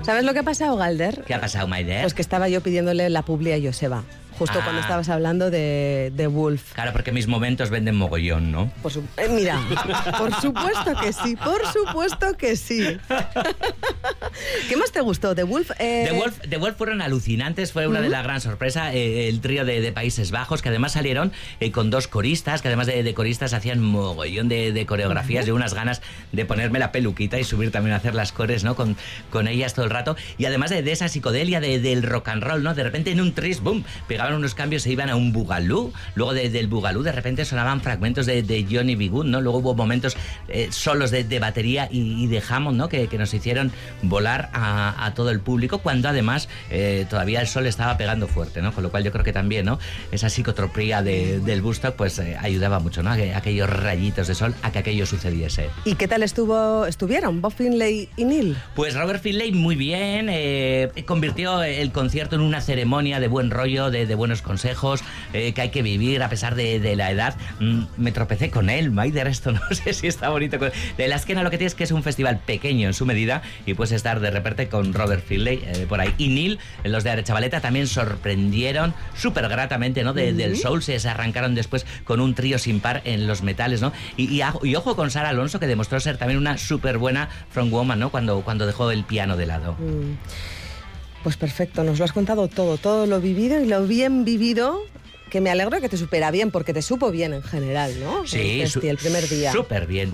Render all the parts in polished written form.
¿Sabes lo que ha pasado, Galder? ¿Qué ha pasado, Maider? Pues que estaba yo pidiéndole la publi a Joseba, justo cuando estabas hablando de Wolf. Claro, porque mis momentos venden mogollón, ¿no? Mira, por supuesto que sí, por supuesto que sí. ¿Qué más te gustó? ¿The Wolf? The Wolf fueron alucinantes, fue una de las gran sorpresas. El trío de Países Bajos, que además salieron con 2 coristas, que además de coristas hacían mogollón de coreografías, de unas ganas de ponerme la peluquita y subir también a hacer las cores, ¿no? Con ellas todo el rato. Y además de esa psicodelia del rock and roll, ¿no? De repente en un tris, boom, pegaban unos cambios, se iban a un bugalú. Luego del bugalú de repente sonaban fragmentos de Johnny B. Good, ¿no? Luego hubo momentos solos de batería y de Hammond, ¿no? Que nos hicieron volar a todo el público, cuando además todavía el sol estaba pegando fuerte, ¿no? Con lo cual yo creo que también, ¿no? Esa psicotropía del Woodstock pues ayudaba mucho, ¿no? Aquellos rayitos de sol a que aquello sucediese. ¿Y qué tal estuvieron Bob Finlay y Neil? Pues Robert Finlay muy bien, convirtió el concierto en una ceremonia de buen rollo, de buenos consejos que hay que vivir a pesar de la edad. Me tropecé con él, Maider, esto no sé si está bonito. De la esquina lo que tienes es que es un festival pequeño en su medida y puedes estar de repente con Robert Finlay por ahí. Y Neil, los de Arechavaleta, también sorprendieron súper gratamente, ¿no? Del soul, se arrancaron después con un trío sin par en los metales, ¿no? Y ojo con Sara Alonso, que demostró ser también una súper buena frontwoman, ¿no? Cuando dejó el piano de lado. Pues perfecto, nos lo has contado todo lo vivido y lo bien vivido, que me alegro que te supera bien, porque te supo bien en general, ¿no? Sí, el primer día. Súper bien.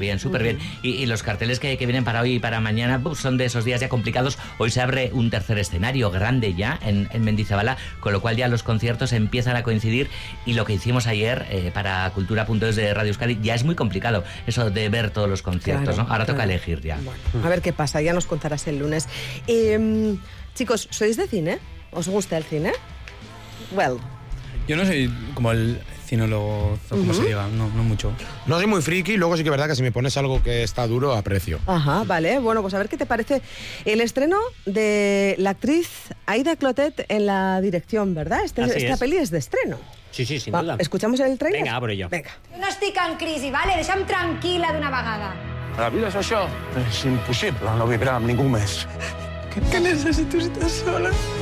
Y los carteles que vienen para hoy y para mañana son de esos días ya complicados. Hoy se abre un tercer escenario grande ya en Mendizabala, con lo cual ya los conciertos empiezan a coincidir y lo que hicimos ayer para Cultura.es de Radio Euskadi ya es muy complicado, eso de ver todos los conciertos, claro, ¿no? Ahora toca elegir ya. Bueno, a ver qué pasa, ya nos contarás el lunes. Chicos, ¿sois de cine? ¿Os gusta el cine? Well... Yo no soy como el cinólogo, como se diga, no mucho. No soy muy friki, luego sí que es verdad que si me pones algo que está duro, aprecio. Ajá, vale. Bueno, pues a ver qué te parece el estreno de la actriz Aida Clotet en la dirección, ¿verdad? Esta peli es de estreno. Sí, sin duda. ¿Escuchamos el trailer? Vinga, a por ello. Vinga. Jo no estic en crisi, vale? Deixa'm tranquil·la d'una vegada. La vida és això. És impossible no viure amb ningú més. ¿Qué necesito si estás sola?